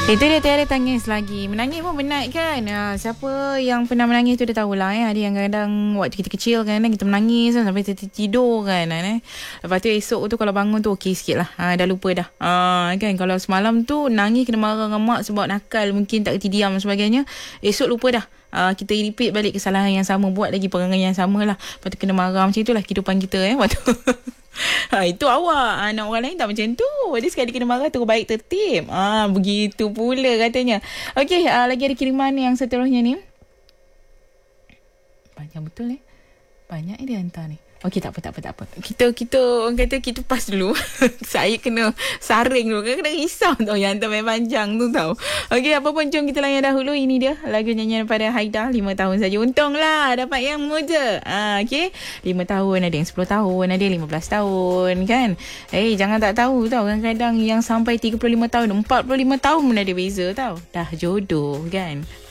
Itu dia tiada tangis lagi. Menangis pun penat kan. Siapa yang pernah menangis tu dia tahulah. Ada yang kadang waktu kita kecil kan kita menangis sampai tidur kan. Lepas tu esok tu kalau bangun tu okey sikit lah. Dah lupa dah. Kan kalau semalam tu nangis kena marah dengan mak sebab nakal mungkin tak kerti diam dan sebagainya. Esok lupa dah. Kita repeat balik kesalahan yang sama, buat lagi perangai yang sama lah. Lepas tu kena marah. Macam itulah kehidupan kita Lepas tu itu awak. Anak orang lain tak macam tu. Dia sekali kena marah terus baik tertib. Begitu pula katanya. Okey, lagi ada kiriman yang seterusnya ni. Banyak betul Banyak dia hantar ni. Okey, tak apa. Kita orang kata kita pas dulu. Saya kena saring dulu. Kena risau tau yang hantar main panjang tu tau. Okey, apa pun jom kita layan dahulu. Ini dia lagu nyanyian pada Haida. 5 tahun saja. Untunglah dapat yang muda. Okey, 5 tahun, ada yang 10 tahun, ada yang 15 tahun kan. Jangan tak tahu tau. Kadang-kadang yang sampai 35 tahun, 45 tahun pun ada beza tau. Dah jodoh kan.